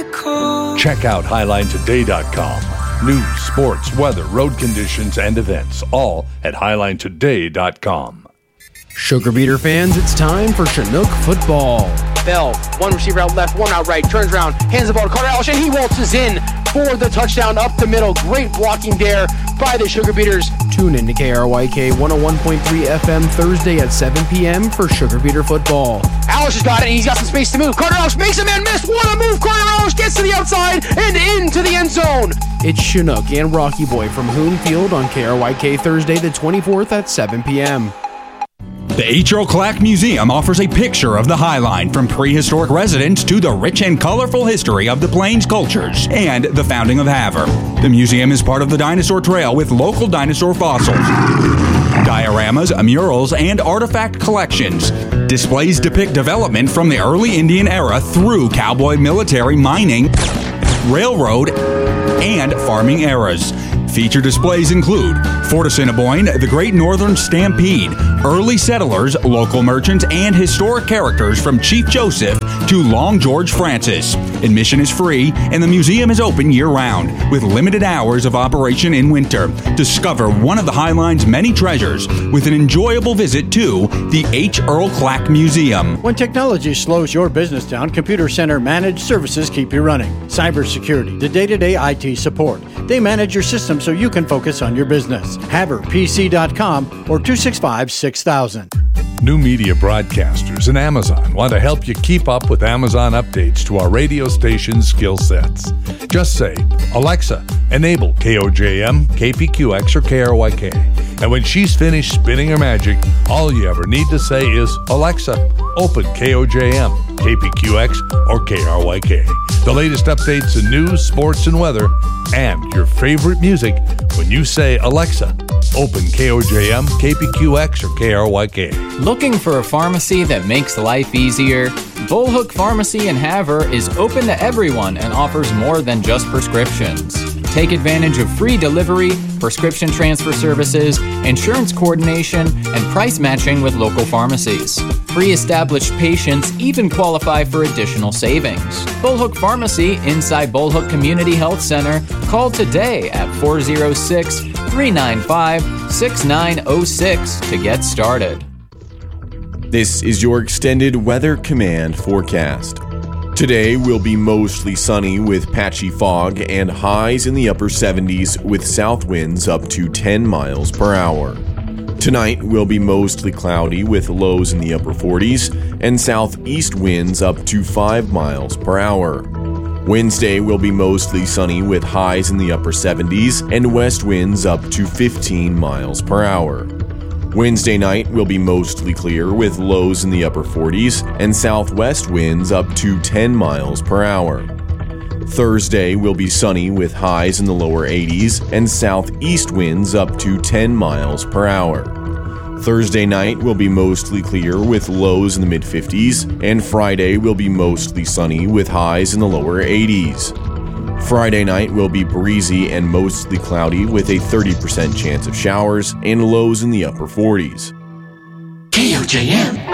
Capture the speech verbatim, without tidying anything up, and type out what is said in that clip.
Check out highline today dot com. News, sports, weather, road conditions, and events, all at highline today dot com. Sugar Beater fans, it's time for Chinook football. Bell, one receiver out left, one out right, turns around, hands the ball to Carter Alish, and he waltzes in for the touchdown up the middle. Great blocking there by the Sugar Beaters. Tune in to K R Y K one oh one point three F M Thursday at seven p.m. for Sugar Beater football. Alish has got it, and he's got some space to move. Carter Alish makes a man miss. What a move! Carter Alish gets to the outside and into the end zone. It's Chinook and Rocky Boy from Hoon Field on K R Y K Thursday the twenty-fourth at seven p.m. The H. Earl Clack Museum offers a picture of the Highline, from prehistoric residents to the rich and colorful history of the Plains cultures and the founding of Havre. The museum is part of the Dinosaur Trail with local dinosaur fossils, dioramas, murals, and artifact collections. Displays depict development from the early Indian era through cowboy, military, mining, railroad, and farming eras. Feature displays include Fort Assiniboine, the Great Northern Stampede, early settlers, local merchants, and historic characters from Chief Joseph to Long George Francis. Admission is free, and the museum is open year-round, with limited hours of operation in winter. Discover one of the Highline's many treasures with an enjoyable visit to the H. Earl Clack Museum. When technology slows your business down, Computer Center Managed Services keep you running. Cybersecurity, the day-to-day I T support. They manage your system so you can focus on your business. Havre P C dot com or two six five, six thousand. New media broadcasters and Amazon want to help you keep up with Amazon updates to our radio station skill sets. Just say, Alexa, enable K O J M, K P Q X, or K R Y K. And when she's finished spinning her magic, all you ever need to say is, Alexa, open K O J M, K P Q X, or K R Y K. The latest updates in news, sports, and weather, and your favorite music when you say, Alexa, open K O J M, K P Q X, or K R Y K. Looking for a pharmacy that makes life easier? Bullhook Pharmacy in Havre is open to everyone and offers more than just prescriptions. Take advantage of free delivery, prescription transfer services, insurance coordination, and price matching with local pharmacies. Pre-established patients even qualify for additional savings. Bullhook Pharmacy inside Bullhook Community Health Center. Call today at four oh six, three nine five, six nine oh six to get started. This is your extended Weather Command forecast. Today will be mostly sunny with patchy fog and highs in the upper seventies with south winds up to ten miles per hour. Tonight will be mostly cloudy with lows in the upper forties and southeast winds up to five miles per hour. Wednesday will be mostly sunny with highs in the upper seventies and west winds up to fifteen miles per hour. Wednesday night will be mostly clear with lows in the upper forties and southwest winds up to ten miles per hour. Thursday will be sunny with highs in the lower eighties and southeast winds up to ten miles per hour. Thursday night will be mostly clear with lows in the mid fifties, and Friday will be mostly sunny with highs in the lower eighties. Friday night will be breezy and mostly cloudy with a thirty percent chance of showers and lows in the upper forties. K O J M